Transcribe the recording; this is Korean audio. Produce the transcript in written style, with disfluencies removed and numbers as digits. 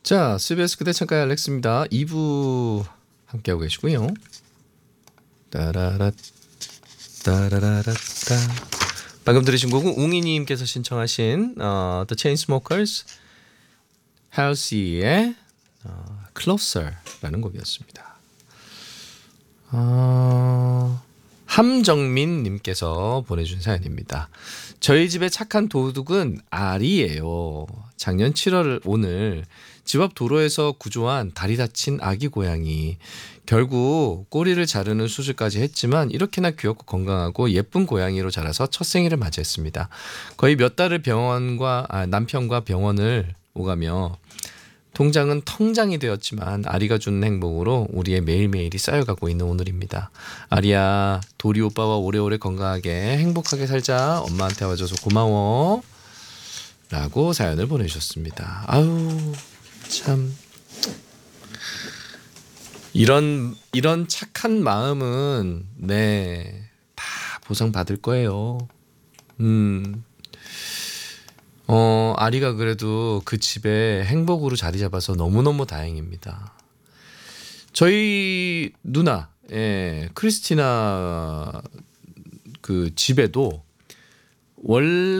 자, CBS 그대 창가의 알렉스입니다. 2부 함께하고 계시고요. 따라라 따라라라따. 방금 들으신 곡은 웅이님께서 신청하신 The Chainsmokers, Halsey의 Closer라는 곡이었습니다. 함정민님께서 보내준 사연입니다. 저희 집의 착한 도둑은 알이에요. 작년 7월 오늘 집 앞 도로에서 구조한 다리 다친 아기 고양이. 결국 꼬리를 자르는 수술까지 했지만 이렇게나 귀엽고 건강하고 예쁜 고양이로 자라서 첫 생일을 맞이했습니다. 거의 몇 달을 남편과 병원을 오가며 통장은 텅장이 되었지만 아리가 주는 행복으로 우리의 매일매일이 쌓여가고 있는 오늘입니다. 아리야, 도리 오빠와 오래오래 건강하게 행복하게 살자. 엄마한테 와줘서 고마워. 라고 사연을 보내주셨습니다. 아유, 참. 이런 착한 마음은 다 보상받을 거예요. 아리가 그래도 그 집에 행복으로 자리 잡아서 너무너무 다행입니다. 저희 누나, 크리스티나 그 집에도 원래